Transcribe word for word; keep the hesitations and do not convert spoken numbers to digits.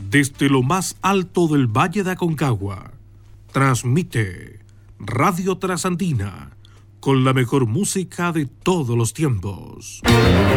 Desde lo más alto del Valle de Aconcagua, transmite Radio Trasandina con la mejor música de todos los tiempos.